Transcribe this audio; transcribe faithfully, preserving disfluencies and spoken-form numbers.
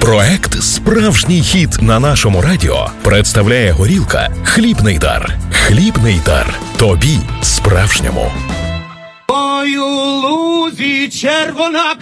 Проект «Справжній хіт» на нашому радіо представляє горілка «Хлібний дар». «Хлібний дар». Тобі справжньому. Ой, у лузі червона